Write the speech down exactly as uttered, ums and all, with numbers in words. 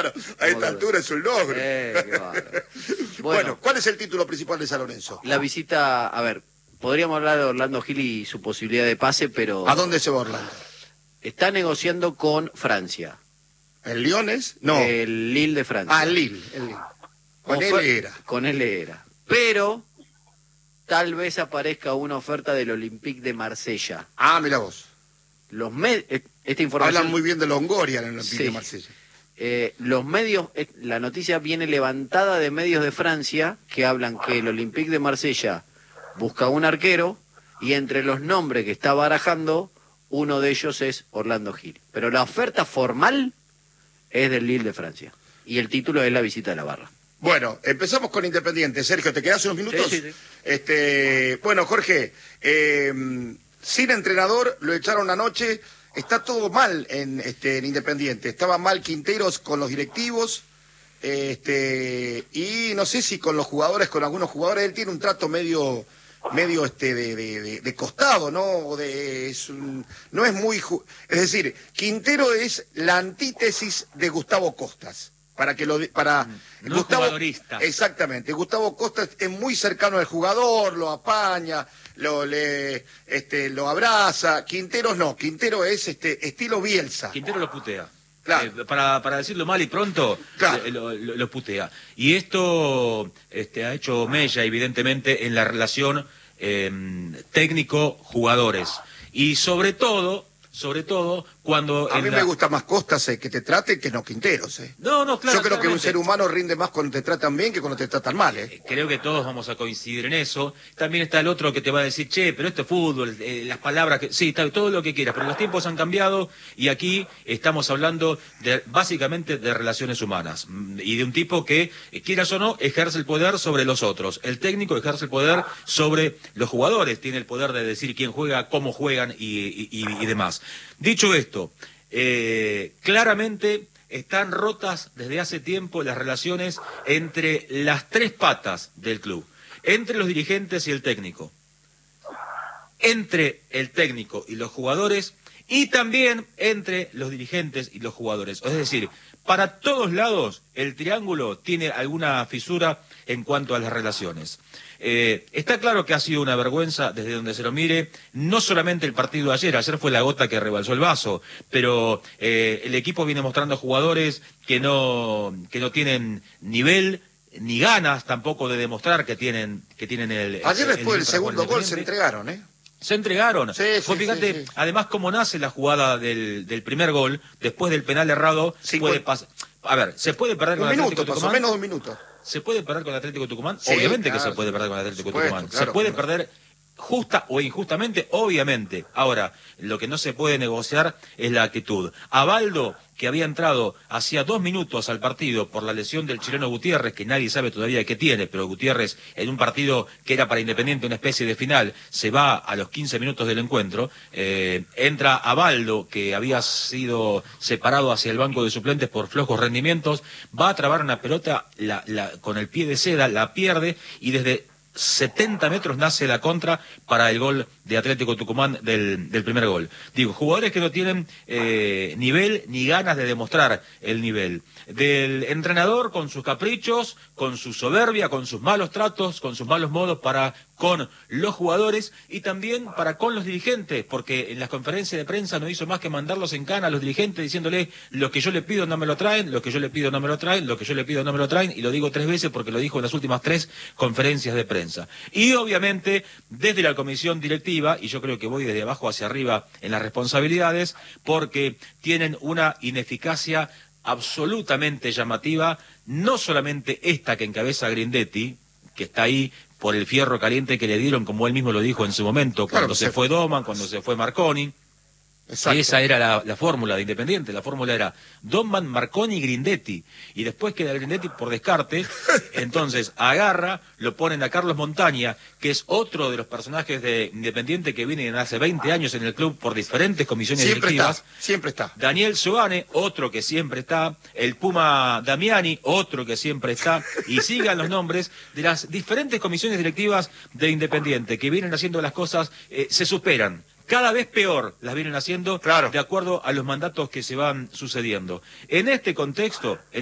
Claro, a esta altura es un logro. Eh, qué bárbaro. Bueno, Bueno, ¿cuál es el título principal de San Lorenzo? la visita, a ver, podríamos hablar de Orlando Gil y su posibilidad de pase, pero... ¿A dónde se va Orlando? Está negociando con Francia. ¿El Lyones? No. El Lille de Francia. Ah, el Lille. El Lille. Con él Ofer- era. Con él era. Pero tal vez aparezca una oferta del Olympique de Marsella. Ah, mira vos. Los med- eh, esta información... Hablan muy bien de Longoria en el Olympique Sí. de Marsella. Eh, los medios, eh, la noticia viene levantada de medios de Francia que hablan que el Olympique de Marsella busca un arquero y entre los nombres que está barajando, uno de ellos es Orlando Gil. Pero la oferta formal es del Lille de Francia. Y el título es La visita de la barra. Bueno, empezamos con Independiente. Sergio, ¿te quedás unos minutos? Sí, sí, sí. Este, bueno, Jorge, eh, sin entrenador, lo echaron anoche. Está todo mal en, este, en Independiente. Estaba mal Quinteros con los directivos. Este, y no sé si con los jugadores, con algunos jugadores, él tiene un trato medio, medio este, de, de, de, de costado, ¿no? O de, es un, no es muy... ju- Es decir, Quintero es la antítesis de Gustavo Costas. Para que lo di- para No es jugadorista. Exactamente, Gustavo Costas es muy cercano al jugador, lo apaña, lo le este lo abraza. Quinteros no, Quintero es este estilo Bielsa. Quintero lo putea. Claro. Eh, para, para decirlo mal y pronto, Claro. eh, lo, lo- lo putea. Y esto este, ha hecho mella, evidentemente, en la relación eh, técnico-jugadores. Y sobre todo, sobre todo, cuando... A en mí la- me gusta más Costas eh, que te trate que no Quinteros, eh. No, no, claro. Yo creo que un claramente. ser humano rinde más cuando te tratan bien que cuando te tratan mal, eh. Creo que todos vamos a coincidir en eso. También está el otro que te va a decir, che, pero esto es fútbol, eh, las palabras, que sí, está, todo lo que quieras, pero los tiempos han cambiado y aquí estamos hablando de, básicamente de relaciones humanas mm, y de un tipo que, eh, quieras o no, ejerce el poder sobre los otros. El técnico ejerce el poder sobre los jugadores, tiene el poder de decir quién juega, cómo juegan y, y, y- y demás. Dicho esto, eh, claramente... están rotas desde hace tiempo las relaciones entre las tres patas del club, entre los dirigentes y el técnico, entre el técnico y los jugadores y también entre los dirigentes y los jugadores. Es decir, para todos lados el triángulo tiene alguna fisura en cuanto a las relaciones. Eh, está claro que ha sido una vergüenza desde donde se lo mire, no solamente el partido de ayer, ayer fue la gota que rebalsó el vaso, pero eh, el equipo viene mostrando jugadores que no, que no tienen nivel ni ganas tampoco de demostrar que tienen, que tienen el... Ayer el- después el del para segundo jugar gol se Independiente. entregaron, eh. Se entregaron. Sí, sí, Vos fíjate, sí, sí. además, cómo nace la jugada del, del primer gol, después del penal errado, Cincu- puede pasar... A ver, ¿se puede perder con Un Atlético minuto, pasó Tucumán? menos de un minuto. ¿Se puede perder con Atlético Tucumán? Sí, Obviamente que claro, se puede sí. perder con Atlético Por supuesto, Tucumán. claro, se puede claro. perder justa o injustamente, obviamente. Ahora, lo que no se puede negociar es la actitud. Abaldo, que había entrado hacía dos minutos al partido por la lesión del chileno Gutiérrez, que nadie sabe todavía qué tiene, pero Gutiérrez en un partido que era para Independiente, una especie de final, se va a los quince minutos del encuentro, eh, entra Abaldo, que había sido separado hacia el banco de suplentes por flojos rendimientos, va a trabar una pelota la, la, con el pie de seda, la pierde y desde setenta metros nace la contra para el gol de Atlético Tucumán del, del primer gol. Digo, jugadores que no tienen eh, nivel ni ganas de demostrar el nivel. Del entrenador con sus caprichos, con su soberbia, con sus malos tratos, con sus malos modos para con los jugadores y también para con los dirigentes, porque en las conferencias de prensa no hizo más que mandarlos en cana a los dirigentes diciéndole lo que yo le pido no me lo traen, lo que yo le pido no me lo traen, lo que yo le pido no me lo traen, y lo digo tres veces porque lo dijo en las últimas tres conferencias de prensa. Y obviamente desde la comisión directiva, y yo creo que voy desde abajo hacia arriba en las responsabilidades, porque tienen una ineficacia absolutamente llamativa, no solamente esta que encabeza Grindetti, que está ahí por el fierro caliente que le dieron, como él mismo lo dijo en su momento, Claro, cuando se se- fue Doman, cuando se fue Marconi. Exacto. Esa era la, la fórmula de Independiente, la fórmula era Doman, Marconi, Grindetti, y después queda Grindetti por descarte, entonces agarra, lo ponen a Carlos Montaña, que es otro de los personajes de Independiente que vienen hace veinte años en el club por diferentes comisiones Siempre directivas. está, siempre está. Daniel Soane, otro que siempre está, el Puma Damiani, otro que siempre está, y sigan los nombres de las diferentes comisiones directivas de Independiente, que vienen haciendo las cosas, eh, se superan. Cada vez peor las vienen haciendo Claro. de acuerdo a los mandatos que se van sucediendo. En este contexto... en